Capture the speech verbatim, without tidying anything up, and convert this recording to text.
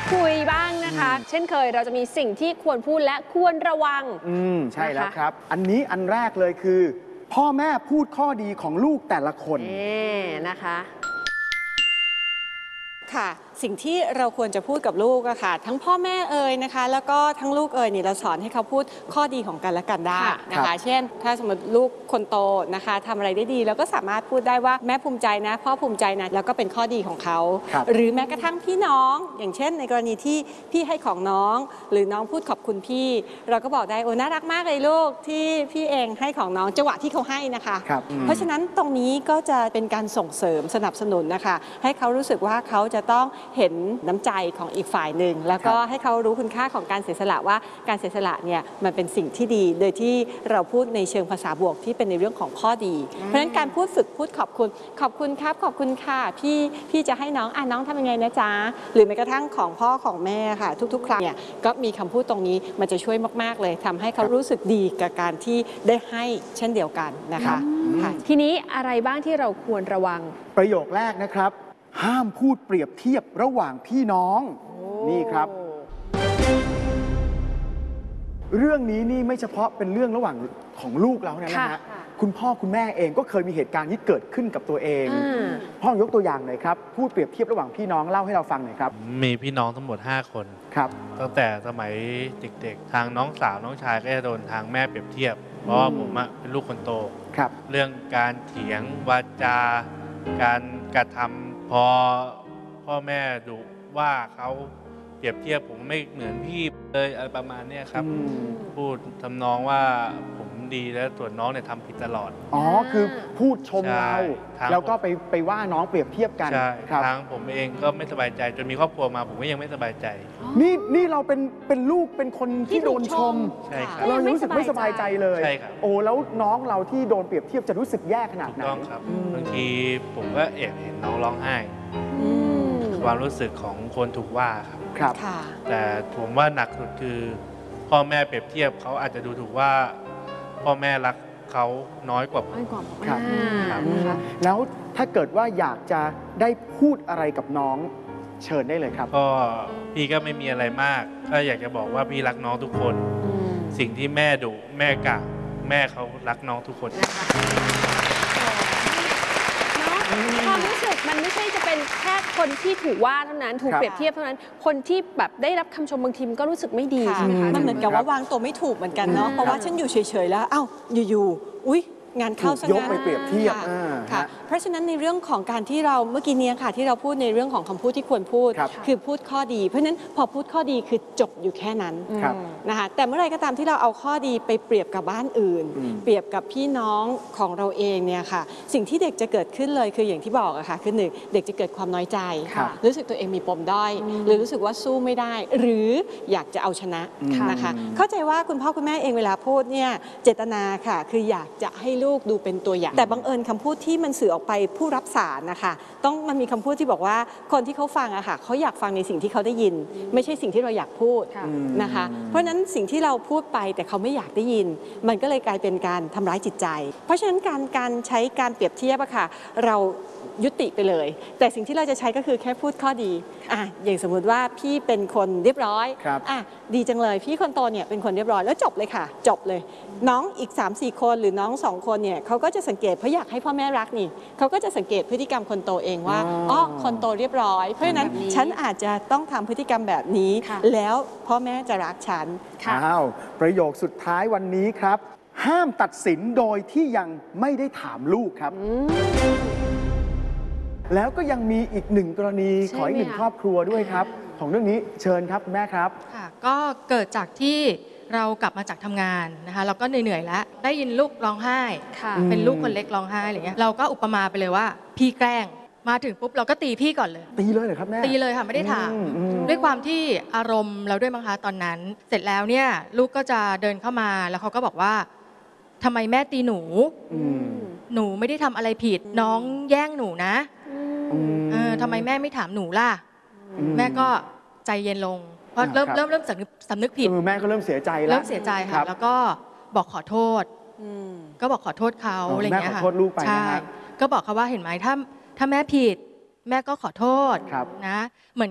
คุยบ้างนะคะเช่นเคยเราจะมีสิ่งที่ควรพูดและควรระวังอืมใช่แล้วครับอันนี้อันแรกเลยคือพ่อแม่พูดข้อดีของลูกแต่ละคนเอ๊นะคะค่ะสิ่งที่เราควรจะพูดกับลูกอะค่ะทั้งพ่อแม่เอ่ยนะคะแล้วก็ทั้งลูกเอ่ยนี่เราสอนให้เขาพูดข้อดีของกันและกันได้นะคะเช่นถ้าสมมติลูกคนโตนะคะทำอะไรได้ดีเราก็สามารถพูดได้ว่าแม่ภูมิใจนะพ่อภูมิใจนะแล้วก็เป็นข้อดีของเขาหรือแม้กระทั่งพี่น้องอย่างเช่นในกรณีที่พี่ให้ของน้องหรือน้องพูดขอบคุณพี่เราก็บอกได้โอ้น่ารักมากเลยลูกที่พี่เองให้ของน้องจังหวะที่เขาให้นะคะเพราะฉะนั้นตรงนี้ก็จะเป็นการส่งเสริมสนับสนุนนะคะให้เขารู้สึกว่าเขาจะต้องเห็นน้ำใจของอีกฝ่ายหนึ่งแล้วก็ให้เขารู้คุณค่าของการเสียสละว่าการเสียสละเนี่ยมันเป็นสิ่งที่ดีโดยที่เราพูดในเชิงภาษาบวกที่เป็นในเรื่องของข้อดีเพราะฉะนั้นการพูดฝึกพูดขอบคุณขอบคุณครับขอบคุณค่ะพี่พี่จะให้น้องอ่ะน้องทำยังไงนะจ๊ะหรือแม้กระทั่งของพ่อของแม่ค่ะทุกๆครั้งเนี่ยก็มีคำพูดตรงนี้มันจะช่วยมากๆเลยทำให้เขารู้สึกดีกับการที่ได้ให้เช่นเดียวกันนะคะทีนี้อะไรบ้างที่เราควรระวังประโยคแรกนะครับห้ามพูดเปรียบเทียบระหว่างพี่น้องนี่ครับเรื่องนี้นี่ไม่เฉพาะเป็นเรื่องระหว่างของลูกเรานะฮะคุณพ่อคุณแม่เองก็เคยมีเหตุการณ์ที่เกิดขึ้นกับตัวเองพ่อยกตัวอย่างหน่อยครับพูดเปรียบเทียบระหว่างพี่น้องเล่าให้เราฟังหน่อยครับมีพี่น้องทั้งหมดห้าคนครับตั้งแต่สมัยเด็กๆทางน้องสาวน้องชายก็จะโดนทางแม่เปรียบเทียบเพราะว่าผมเป็นลูกคนโตครับเรื่องการเถียงวาจาการกระทำพอพ่อแม่ดุว่าเขาเปรียบเทียบผมไม่เหมือนพี่เลยอะไรประมาณนี้ครับพูดทำนองว่าผมดีแล้วส่วนน้องเนี่ยทำผิดตลอดอ๋อคือพูดชมเราแล้วก็ไปไปว่าน้องเปรียบเทียบกันใช่ทางผมเองก็ไม่สบายใจจนมีครอบครัวมาผมก็ยังไม่สบายใจนี่นี่เราเป็นเป็นลูกเป็นคนที่โดนชมใช่ครับเรารู้สึกไม่สบายใจเลยใช่ครับโอ้แล้วน้องเราที่โดนเปรียบเทียบจะรู้สึกแย่ขนาดไหนถูกต้องครับบางทีผมก็แอบเห็นน้องร้องไห้ความรู้สึกของคนถูกว่าครับครับแต่ผมว่าหนักสุดคือพ่อแม่เปรียบเทียบเขาอาจจะดูถูกว่าพ่อแม่รักเขาน้อยกว่าผมครับแล้วถ้าเกิดว่าอยากจะได้พูดอะไรกับน้องเชิญได้เลยครับก็พี่ก็ไม่มีอะไรมากก็อยากจะบอกว่าพี่รักน้องทุกคนสิ่งที่แม่ดุแม่กะแม่เขารักน้องทุกคนความรู้สึกมันไม่ใช่จะเป็นแค่คนที่ถูกว่าเท่านั้นถูกเปรียบเทียบเท่านั้นคนที่แบบได้รับคำชมบางทีมันก็รู้สึกไม่ดีใช่ไหมคะมันเหมือนกับว่าวางตัวไม่ถูกเหมือนกันเนาะเพราะว่าฉันอยู่เฉยๆแล้วอ้าวอยู่ๆอุ๊ยงานเข้าซะงั้นยกไปเปรียบเทียบค่ะเพราะฉะนั้นในเรื่องของการที่เราเมื่อกี้นี้ค่ะที่เราพูดในเรื่องของคำพูดที่ควรพูดคือพูดข้อดีเพราะฉะนั้นพอพูดข้อดีคือจบอยู่แค่นั้นนะคะแต่เมื่อไรก็ตามที่เราเอาข้อดีไปเปรียบกับบ้านอื่นเปรียบกับพี่น้องของเราเองเนี่ยค่ะสิ่งที่เด็กจะเกิดขึ้นเลยคืออย่างที่บอกอะค่ะคือหนึ่งเด็กจะเกิดความน้อยใจรู้สึกตัวเองมีปมด้อยหรือรู้สึกว่าสู้ไม่ได้หรืออยากจะเอาชนะนะคะเข้าใจว่าคุณพ่อคุณแม่เองเวลาพูดเนี่ยเจตนาค่ะคืออยากจะให้ลูกดูเป็นตัวอย่างแต่บังเอิญคำพูดที่มันสื่อออกไปผู้รับสารนะคะต้องมันมีคำพูดที่บอกว่าคนที่เขาฟังอะค่ะเขาอยากฟังในสิ่งที่เขาได้ยินไม่ใช่สิ่งที่เราอยากพูดนะคะเพราะฉะนั้นสิ่งที่เราพูดไปแต่เขาไม่อยากได้ยินมันก็เลยกลายเป็นการทำร้ายจิตใจเพราะฉะนั้นการการใช้การเปรียบเทียบอะค่ะเรายุติไปเลยแต่สิ่งที่เราจะใช้ก็คือแค่พูดข้อดีอ่ะอย่างสมมุติว่าพี่เป็นคนเรียบร้อยอ่ะดีจังเลยพี่คนโตเนี่ยเป็นคนเรียบร้อยแล้วจบเลยค่ะจบเลยน้องอีก สามสี่ คนหรือน้องสองคนเนี่ยเขาก็จะสังเกตเพราะอยากให้พ่อแม่รักนี่เขาก็จะสังเกตพฤติกรรมคนโตเองว่าอ๋อคนโตเรียบร้อยเพราะฉะนั้นฉันอาจจะต้องทำพฤติกรรมแบบนี้แล้วพ่อแม่จะรักฉันอ้าวประโยคสุดท้ายวันนี้ครับห้ามตัดสินโดยที่ยังไม่ได้ถามลูกครับแล้วก็ยังมีอีกหนึ่งกรณีขออีกหนึ่งครอบครัวด้วยครับของเรื่องนี้เชิญครับคุณแม่ครับค่ะก็เกิดจากที่เรากลับมาจากทำงานนะคะเราก็เหนื่อยๆแล้วได้ยินลูกร้องไห้เป็นลูกคนเล็กร้องไห้อะไรเงี้ยเราก็อุปมาไปเลยว่าพี่แกล้งมาถึงปุ๊บเราก็ตีพี่ก่อนเลยตีเลยเหรอครับแม่ตีเลยค่ะไม่ได้ถามด้วยความที่อารมณ์เราด้วยมั้งคะตอนนั้นเสร็จแล้วเนี่ยลูกก็จะเดินเข้ามาแล้วเขาก็บอกว่าทำไมแม่ตีหนูหนูไม่ได้ทำอะไรผิดน้องแย่งหนูนะเออทำไมแม่ไม่ถามหนูล่ะแม่ก็ใจเย็นลงเพราะเริ่มเริ่มเริ่มสำนึกสำนึกผิดแม่ก็เริ่มเสียใจแล้วเริ่มเสียใจค่ะแล้วก็บอกขอโทษก็บอกขอโทษเขาอะไรอย่างเงี้ยค่ะแม่ขอโทษลูกไปนะก็บอกเขาว่าเห็นไหมถ้าถ้าแม่ผิดแม่ก็ขอโทษนะเหมือน